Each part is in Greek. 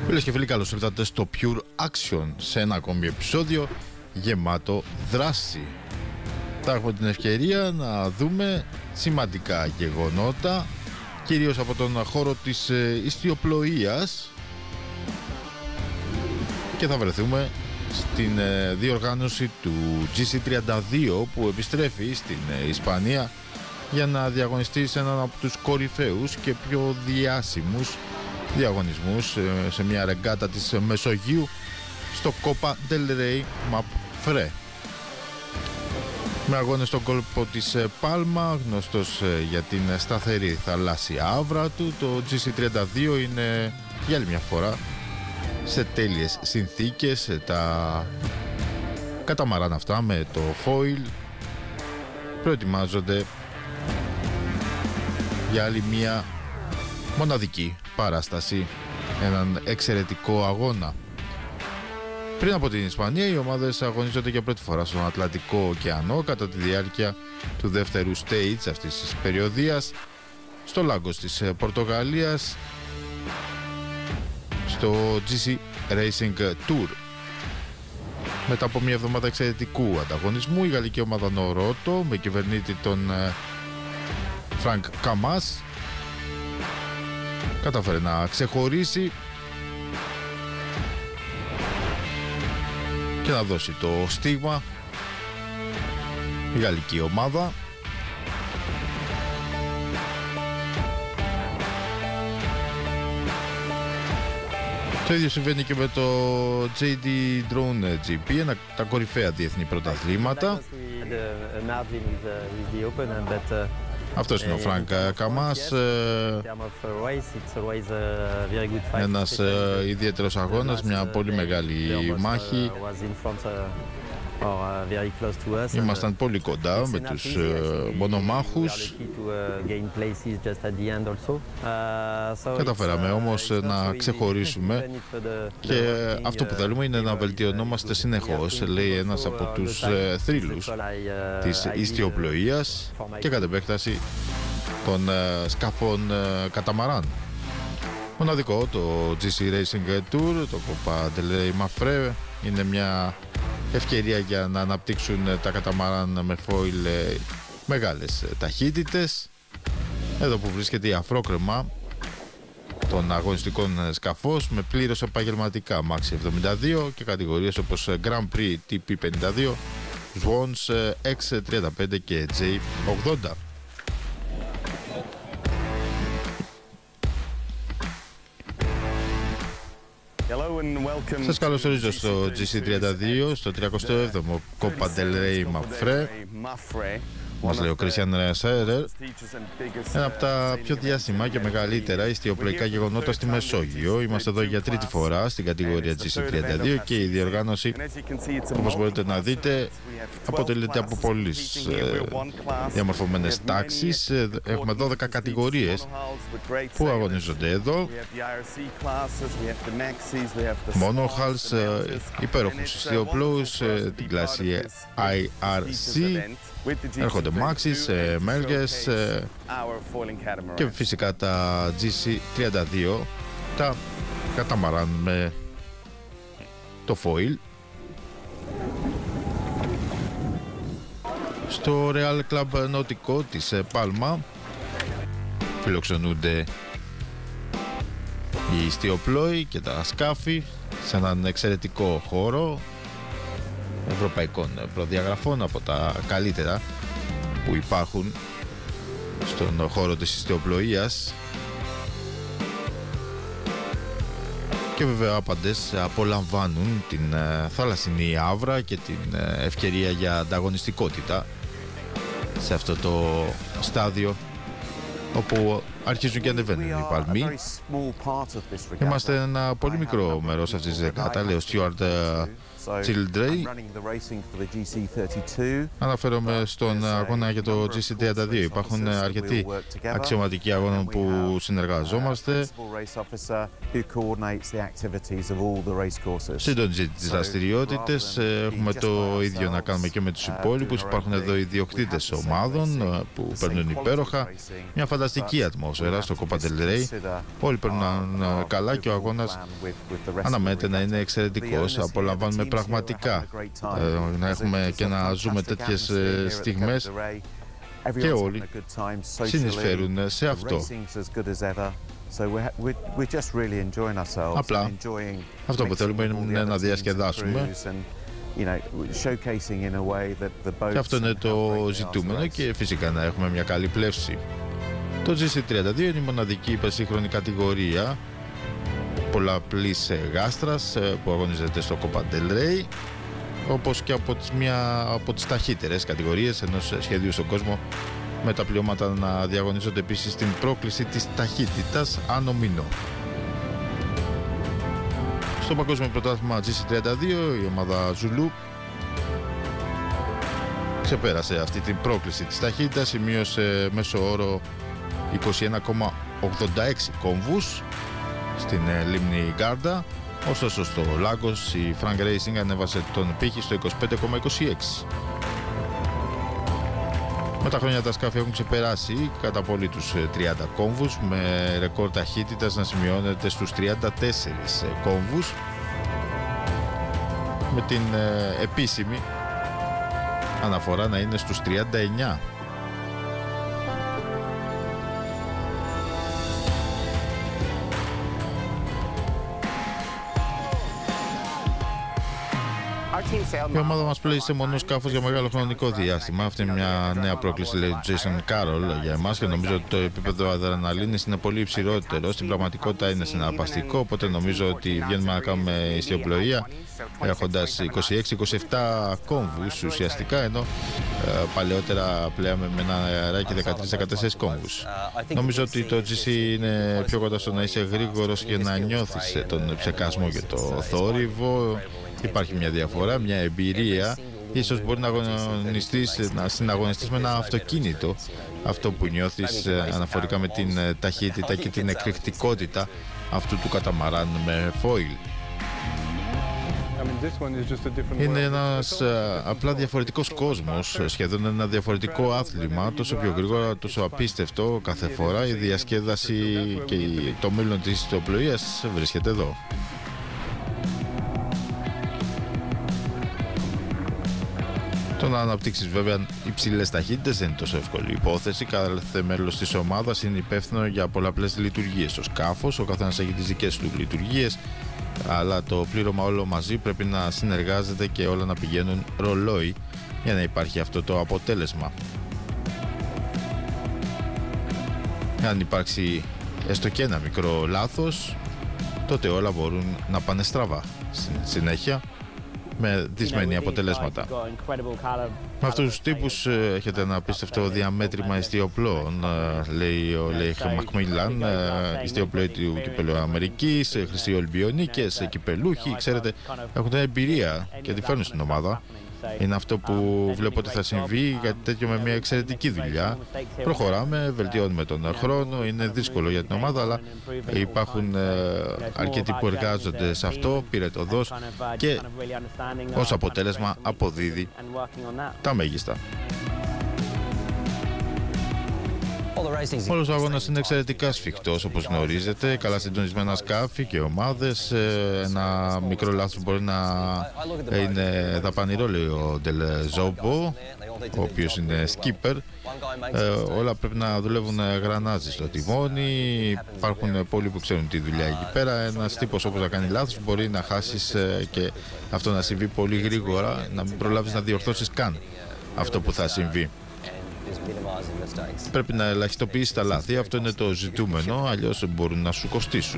Φίλες και φίλοι, καλώς ήρθατε στο Pure Action, σε ένα ακόμη επεισόδιο γεμάτο δράση. Θα έχουμε την ευκαιρία να δούμε σημαντικά γεγονότα, κυρίως από τον χώρο της ιστιοπλοείας, και θα βρεθούμε στην διοργάνωση του GC32 που επιστρέφει στην Ισπανία για να διαγωνιστεί σε έναν από τους κορυφαίους και πιο διάσημους διαγωνισμούς σε μια ρεγκάτα της Μεσογείου, στο Copa del Rey MAPFRE, με αγώνες στον κόλπο της Πάλμα, γνωστός για την σταθερή θαλάσσια άβρα του. Το GC32 είναι για άλλη μια φορά σε τέλειες συνθήκες. Τα καταμαράν αυτά με το foil προετοιμάζονται για άλλη μια μοναδική παράσταση, έναν εξαιρετικό αγώνα. Πριν από την Ισπανία, οι ομάδες αγωνίζονται για πρώτη φορά στον Ατλαντικό ωκεανό κατά τη διάρκεια του δεύτερου stage αυτής της περιοδίας, στο Λάγκος της Πορτογαλίας, στο GC Racing Tour. Μετά από μια εβδομάδα εξαιρετικού ανταγωνισμού, η γαλλική ομάδα Νορότο με κυβερνήτη τον Φρανκ Καμάς κατάφερε να ξεχωρίσει και να δώσει το στίγμα. Η γαλλική ομάδα το ίδιο συμβαίνει και με το JD Drone GP, ένα από τα κορυφαία διεθνή πρωταθλήματα. Αυτός είναι ο Φρανκ Καμάς, ένας ιδιαίτερος αγώνας, μια πολύ μεγάλη μάχη. Ήμασταν πολύ κοντά με τους μονομάχους. Καταφέραμε όμως να ξεχωρίσουμε και αυτό που θέλουμε είναι να βελτιωνόμαστε συνεχώς, λέει ένας από τους θρύλους της ιστιοπλοείας και κατ' επέκταση των σκαφών καταμαράν. Μοναδικό το GC Racing Tour, το Copa del Rey MAPFRE, είναι μια ευκαιρία για να αναπτύξουν τα καταμαράν με foil μεγάλες ταχύτητες. Εδώ που βρίσκεται η αφρόκρεμα των αγωνιστικών σκαφών με πλήρως επαγγελματικά Maxi 72 και κατηγορίες όπως Grand Prix TP52, Swans X35 και J80. Σας καλωσορίζω στο GC32, στο 37ο Copa del Rey MAPFRE. Μας λέει ο Κριστιαν Σέρερ, ένα από τα πιο διάσημα και μεγαλύτερα ιστιοπλοϊκά γεγονότα στη Μεσόγειο. Είμαστε εδώ για τρίτη φορά στην κατηγορία GC32 και η διοργάνωση, όπως μπορείτε να δείτε, αποτελείται από πολλές διαμορφωμένες τάξεις. Έχουμε 12 κατηγορίες που αγωνίζονται εδώ. Monohulls, υπέροχους ιστιοπλοούς, την κλάση IRC. Έρχονται Maxis, Melges και φυσικά τα GC32, τα καταμαράν με το foil. Στο Real Club Nautico της Πάλμα φιλοξενούνται οι ιστιοπλόοι και τα σκάφη σε έναν εξαιρετικό χώρο ευρωπαϊκών προδιαγραφών, από τα καλύτερα που υπάρχουν στον χώρο της ιστιοπλοείας, και βέβαια άπαντες απολαμβάνουν την θαλασσινή άβρα και την ευκαιρία για ανταγωνιστικότητα σε αυτό το στάδιο όπου αρχίζουν και ανεβαίνουν οι παλμοί. Είμαστε ένα πολύ μικρό μέρος αυτής της δεκάτα, λέει ο Stuart Childrey. Αναφέρομαι στον αγώνα για το GC32. Υπάρχουν αρκετοί αξιωματικοί αγώνων που συνεργαζόμαστε. Συντονίζει τις δραστηριότητες. Έχουμε το ίδιο να κάνουμε και με τους υπόλοιπους. Υπάρχουν εδώ ιδιοκτήτες ομάδων που παίρνουν υπέροχα. Μια φανταστική ατμόσφαιρα ατμόσφαιρα στο Copa del Rey. Όλοι περνούν καλά και ο αγώνας αναμένεται να είναι εξαιρετικός. Απολαμβάνουμε πραγματικά να έχουμε και να ζούμε τέτοιες στιγμές και όλοι συνεισφέρουν σε αυτό. Απλά αυτό που θέλουμε είναι να διασκεδάσουμε και αυτό είναι το ζητούμενο και φυσικά να έχουμε μια καλή πλεύση. Το GC32 είναι η μοναδική υπερσύγχρονη κατηγορία πολλαπλής γάστρας που αγωνίζεται στο Copa del Rey, όπως και από τις ταχύτερες κατηγορίες ενός σχεδίου στον κόσμο, με τα πλειώματα να διαγωνίζονται επίσης στην πρόκληση της ταχύτητας άνω μήνο. Στο παγκόσμιο πρωτάθλημα GC32 η ομάδα Zulu ξεπέρασε αυτή την πρόκληση της ταχύτητας, σημείωσε μέσο όρο 21,86 κόμβους στην λίμνη Γκάρντα. Ωστόσο στο Lagos η Frank Racing ανέβασε τον πύχη στο 25,26. Με τα χρόνια τα σκάφη έχουν ξεπεράσει κατά πολύ τους 30 κόμβους, με ρεκόρ ταχύτητας να σημειώνεται στους 34 κόμβους, με την επίσημη αναφορά να είναι στους 39. Η ομάδα μας πλέει σε μονό σκάφος για μεγάλο χρονικό διάστημα. Αυτή είναι μια νέα πρόκληση, λέει ο Jason Carroll, για εμάς, και νομίζω ότι το επίπεδο αδρεναλίνης είναι πολύ υψηλότερο. Στην πραγματικότητα είναι συναρπαστικό, οπότε νομίζω ότι βγαίνουμε να κάνουμε ιστιοπλοεία έχοντας 26-27 κόμβους ουσιαστικά, ενώ παλαιότερα πλέαμε με ένα αεράκι 13-14 κόμβους. Νομίζω ότι το GC είναι πιο κοντά στο να είσαι γρήγορος και να νιώθεις τον ψεκασμό και το θόρυβο. Υπάρχει μια διαφορά, μια εμπειρία. Ίσως μπορεί να συναγωνιστείς με ένα αυτοκίνητο. Αυτό που νιώθεις αναφορικά με την ταχύτητα και την εκρηκτικότητα αυτού του καταμαράν με foil. Είναι ένας απλά διαφορετικός κόσμος, σχεδόν ένα διαφορετικό άθλημα, τόσο πιο γρήγορα, τόσο απίστευτο κάθε φορά. Η διασκέδαση και το μέλλον της ιστιοπλοείας βρίσκεται εδώ. Το να αναπτύξεις βέβαια υψηλές ταχύτητες δεν είναι τόσο εύκολη υπόθεση. Κάθε μέλος της ομάδας είναι υπεύθυνο για πολλαπλές λειτουργίες στο σκάφος, ο καθένας έχει τις δικές του λειτουργίες, αλλά το πλήρωμα όλο μαζί πρέπει να συνεργάζεται και όλα να πηγαίνουν ρολόι για να υπάρχει αυτό το αποτέλεσμα. Αν υπάρξει έστω και ένα μικρό λάθος, τότε όλα μπορούν να πάνε στραβά στην συνέχεια, με δυσμενή αποτελέσματα. Με αυτούς τους τύπους έχετε ένα απίστευτο διαμέτρημα ιστιοπλώων, λέει ο Λέιχ Μακμίλαν, ιστιοπλώοι του κυπέλλου Αμερικής, χρυσοί Ολυμπιονίκες, κυπελούχοι, ξέρετε, έχουν εμπειρία και τη φέρνουν στην ομάδα. Είναι αυτό που βλέπω ότι θα συμβεί, γιατί τέτοιο με μια εξαιρετική δουλειά. Προχωράμε, βελτιώνουμε τον χρόνο, είναι δύσκολο για την ομάδα, αλλά υπάρχουν αρκετοί που εργάζονται σε αυτό, πυρετωδώς, και ως αποτέλεσμα αποδίδει τα μέγιστα. Όλος ο αγώνας είναι εξαιρετικά σφιχτός, όπως γνωρίζετε, καλά συντονισμένα σκάφη και ομάδες. Ένα μικρό λάθος μπορεί να είναι δαπανηρό, λέει ο Ντελ Ζόμπο, ο οποίος είναι skipper. Όλα πρέπει να δουλεύουν γρανάζι στο τιμόνι. Υπάρχουν πολλοί που ξέρουν τη δουλειά εκεί πέρα. Ένας τύπος όπως να κάνει λάθος μπορεί να χάσεις και αυτό να συμβεί πολύ γρήγορα, να μην προλάβεις να διορθώσεις καν αυτό που θα συμβεί. Πρέπει να ελαχιστοποιήσεις τα λάθη, αυτό είναι το ζητούμενο, αλλιώς μπορούν να σου κοστίσουν.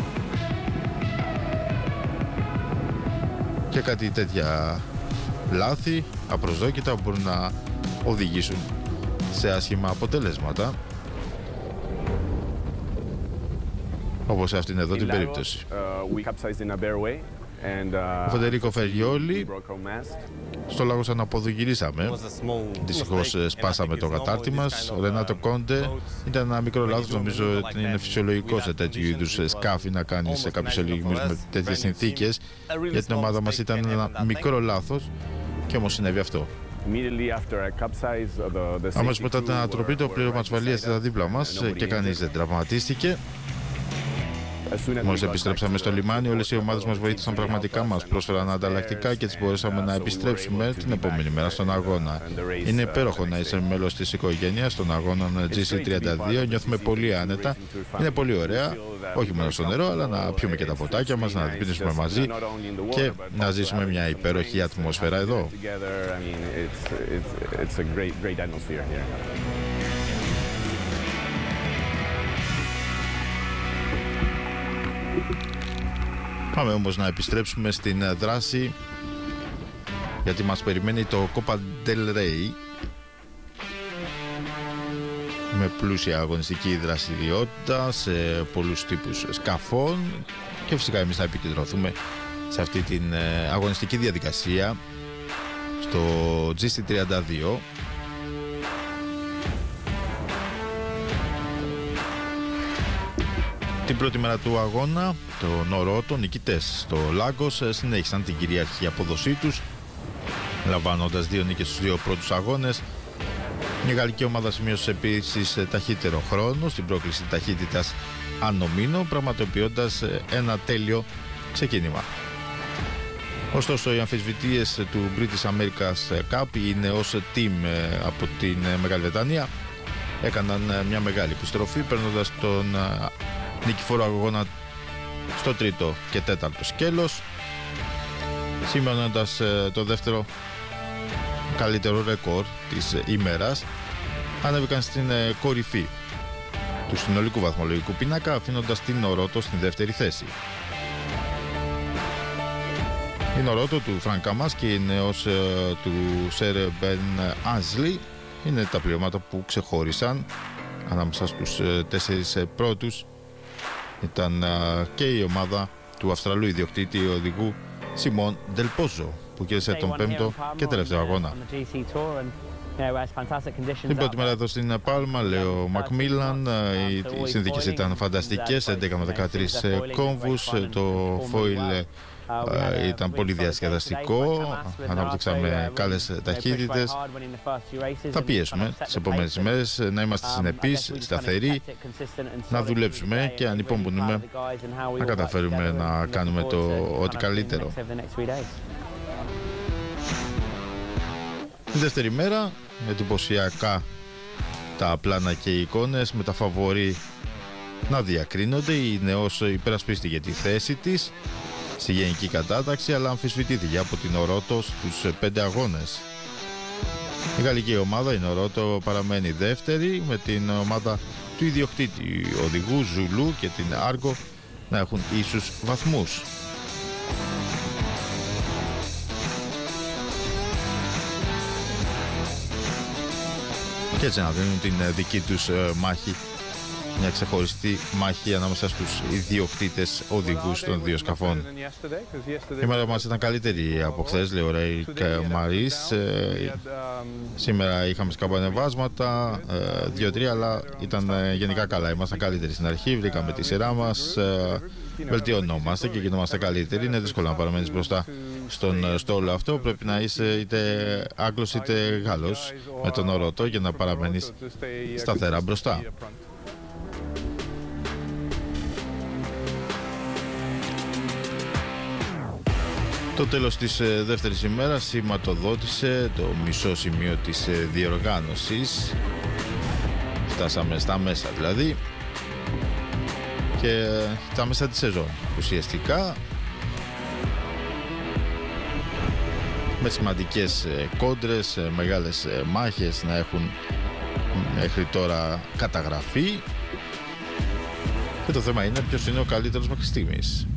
Και κάτι τέτοια λάθη απροσδόκητα μπορούν να οδηγήσουν σε άσχημα αποτελέσματα, όπως σε αυτήν εδώ την περίπτωση. Ο Φεντερίκο Φεριόλι, στο Λάγος αναποδογυρίσαμε. Δυστυχώς σπάσαμε το κατάρτι μας. Ο Ρενάτο Κόντε, ήταν ένα μικρό λάθος. Νομίζω ότι είναι φυσιολογικό σε τέτοιου είδους σκάφη να κάνει σε κάποιους ελιγμούς με τέτοιες συνθήκες. Για την ομάδα μας ήταν ένα μικρό λάθος και όμως συνέβη αυτό. Αμέσως μετά την ανατροπή, το πλήρωμα ασφαλείας ήταν δίπλα μας και κανείς δεν τραυματίστηκε. Μόλις επιστρέψαμε στο λιμάνι, όλες οι ομάδες μας βοήθησαν πραγματικά, μας πρόσφεραν ανταλλακτικά και έτσι μπορέσαμε να επιστρέψουμε την επόμενη μέρα στον αγώνα. Είναι υπέροχο να είσαι μέλος της οικογένειας των αγώνων GC32, νιώθουμε πολύ άνετα, είναι πολύ ωραία, όχι μόνο στο νερό, αλλά να πιούμε και τα ποτάκια μας, να δειπνήσουμε μαζί και να ζήσουμε μια υπέροχη ατμόσφαιρα εδώ. Πάμε όμως να επιστρέψουμε στην δράση, γιατί μας περιμένει το Copa del Rey με πλούσια αγωνιστική δραστηριότητα σε πολλούς τύπους σκαφών και φυσικά εμείς θα επικεντρωθούμε σε αυτή την αγωνιστική διαδικασία στο GC32. Την πρώτη μέρα του αγώνα, το Νορότο, νικητές στο Λάγκος, συνέχισαν την κυρίαρχη απόδοσή τους, λαμβάνοντας 2 νίκες στους 2 πρώτους αγώνες. Η γαλλική ομάδα σημείωσε επίσης ταχύτερο χρόνο στην πρόκληση ταχύτητας ανομίνο, πραγματοποιώντας ένα τέλειο ξεκίνημα. Ωστόσο, οι αμφισβητείες του British America's Cup, οι νεός team από την Μεγάλη Βρετανία, έκαναν μια μεγάλη επιστροφή, παίρνοντας τον νικηφόρο αγώνα στο 3ο και 4ο σκέλος, σημειώνοντας το δεύτερο καλύτερο ρεκόρ της ημέρας. Ανέβηκαν στην κορυφή του συνολικού βαθμολογικού πίνακα, αφήνοντας την Νορότο στην δεύτερη θέση. Η Νορότο του Φρανκ Καμάς και η νέος του Σερ Μπεν Άνσλι είναι τα πληρώματα που ξεχώρισαν ανάμεσα στους 4 πρώτους. Ήταν και η ομάδα του Αυστραλού ιδιοκτήτη οδηγού Σιμών Ντελπόζο, που κέρδισε τον 5ο και τελευταίο αγώνα. Την πρώτη μέρα εδώ στην Πάλμα, λέει ο Μακμίλαν, οι συνθήκες ήταν φανταστικές, 11 με 13 κόμβους, το φόιλ ήταν πολύ διασκεδαστικό, αναπτύξαμε καλές ταχύτητες. Θα πιέσουμε τις επόμενες ημέρες να είμαστε συνεπείς, σταθεροί, να δουλέψουμε και ανυπομονούμε να καταφέρουμε να κάνουμε το ό,τι καλύτερο. Την δεύτερη μέρα, εντυπωσιακά τα πλάνα και οι εικόνες με τα φαβορί να διακρίνονται. Η νεός υπερασπίστηκε τη θέση της στη γενική κατάταξη, αλλά αμφισβητήθηκε από την Νορότο στους 5 αγώνες. Η γαλλική ομάδα, η Νορότο, παραμένει δεύτερη, με την ομάδα του ιδιοκτήτη οδηγού Ζουλού και την Άργο να έχουν ίσους βαθμούς. Και έτσι να δίνουν την δική τους μάχη, μια ξεχωριστή μάχη ανάμεσα στους ιδιοκτήτες οδηγούς των 2 σκαφών. Η μέρα μας ήταν καλύτερη από χθες, λέει ο Ρέικ Μαρίς. Σήμερα είχαμε σκαμπανεβάσματα, 2-3, αλλά ήταν γενικά καλά. Ήμασταν καλύτεροι στην αρχή, βρήκαμε τη σειρά μας, βελτιωνόμαστε και γινόμαστε καλύτεροι. Είναι δύσκολο να παραμένεις μπροστά στον στόλο αυτό. Πρέπει να είσαι είτε Άγγλος είτε Γάλλος με τον Νορότο για να παραμένεις σταθερά μπροστά. Το τέλος της δεύτερης ημέρας σηματοδότησε το μισό σημείο της διοργάνωσης. Φτάσαμε στα μέσα δηλαδή και τα μέσα της σεζόν ουσιαστικά, με σημαντικές κόντρες, μεγάλες μάχες να έχουν μέχρι τώρα καταγραφεί, και το θέμα είναι ποιος είναι ο καλύτερος μέχρι στιγμής.